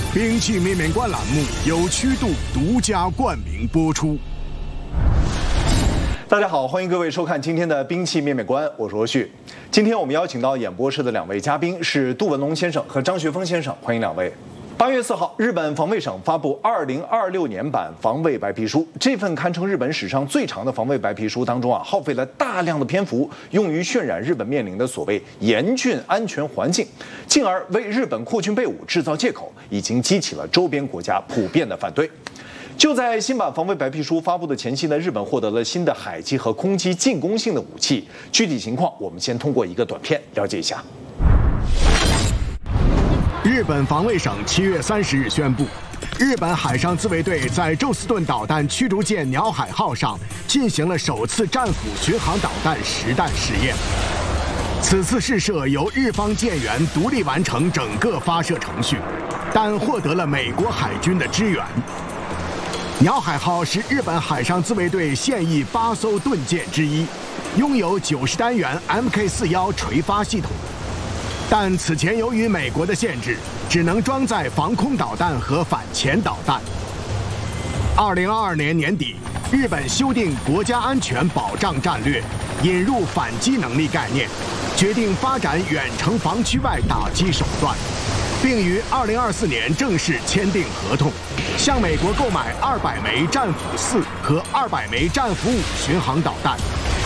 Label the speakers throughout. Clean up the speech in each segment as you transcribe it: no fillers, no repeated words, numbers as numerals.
Speaker 1: 兵器面面观栏目由曲度独家冠名播出。
Speaker 2: 大家好，欢迎各位收看今天的兵器面面观，我是罗旭。今天我们邀请到演播室的两位嘉宾是杜文龙先生和张学峰先生，欢迎两位。8月4号，日本防卫省发布2026年版防卫白皮书。这份堪称日本史上最长的防卫白皮书当中耗费了大量的篇幅，用于渲染日本面临的所谓严峻安全环境，进而为日本扩军备武制造借口，已经激起了周边国家普遍的反对。就在新版防卫白皮书发布的前夕呢，日本获得了新的海基和空基进攻性的武器。具体情况，我们先通过一个短片了解一下。
Speaker 1: 日本防卫省7月30日宣布，日本海上自卫队在宙斯盾导弹驱逐舰鸟海号上进行了首次战斧巡航导弹实弹试验。此次试射由日方舰员独立完成整个发射程序，但获得了美国海军的支援。鸟海号是日本海上自卫队现役8艘盾舰之一，拥有90单元 Mk41垂发系统。但此前由于美国的限制，只能装载防空导弹和反潜导弹。2022年年底，日本修订国家安全保障战略，引入反击能力概念，决定发展远程防区外打击手段，并于2024年正式签订合同，向美国购买200枚战斧4和200枚战斧5巡航导弹。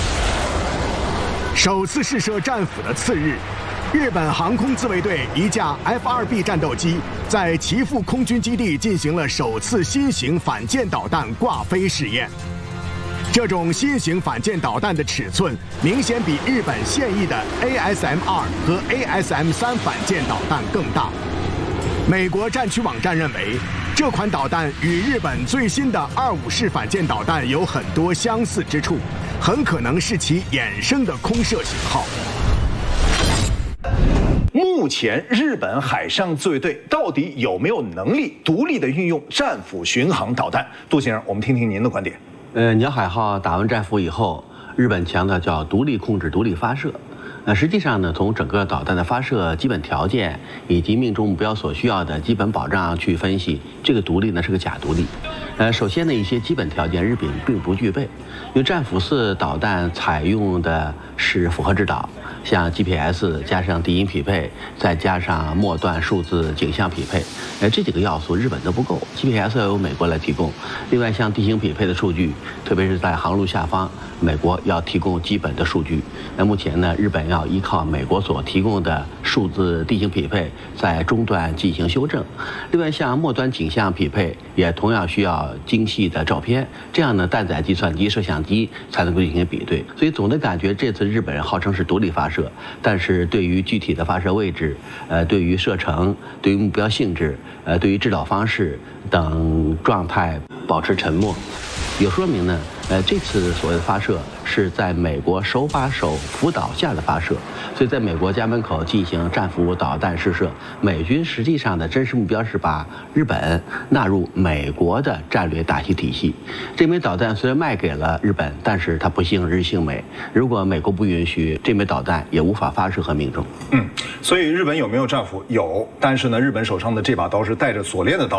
Speaker 1: 首次试射战斧的次日，日本航空自卫队一架 F-2B 战斗机在岐阜空军基地进行了首次新型反舰导弹挂飞试验。这种新型反舰导弹的尺寸明显比日本现役的 ASM-2和 ASM-3反舰导弹更大。美国战区网站认为，这款导弹与日本最新的25式反舰导弹有很多相似之处，很可能是其衍生的空射型号。
Speaker 2: 目前日本海上自卫队到底有没有能力独立的运用战斧巡航导弹？杜先生，我们听听您的观点。
Speaker 3: 鸟海号打完战斧以后，日本强调叫独立控制、独立发射。实际上呢，从整个导弹的发射基本条件以及命中目标所需要的基本保障去分析，这个独立呢是个假独立。首先呢，一些基本条件日本并不具备，因为战斧4导弹采用的是复合制导，像 GPS 加上地形匹配，再加上末段数字景象匹配，这几个要素日本都不够 ，GPS 要由美国来提供。另外，像地形匹配的数据，特别是在航路下方，美国要提供基本的数据。目前呢，日本要依靠美国所提供的数字地形匹配，在中段进行修正。另外，像末端景象匹配，也同样需要精细的照片，这样呢，搭载计算机、摄像机才能够进行比对。所以总的感觉，这次日本人号称是独立发射，但是对于具体的发射位置、对于射程、对于目标性质、对于制导方式等状态保持沉默，也说明呢，这次所谓的发射是在美国手把手辅导下的发射，所以在美国家门口进行战斧导弹试射，美军实际上的真实目标是把日本纳入美国的战略大气体系。这枚导弹虽然卖给了日本，但是它不姓日姓美，如果美国不允许，这枚导弹也无法发射和命中。
Speaker 2: 所以日本有没有战斧？有，但是呢，日本手上的这把刀是带着锁链的刀。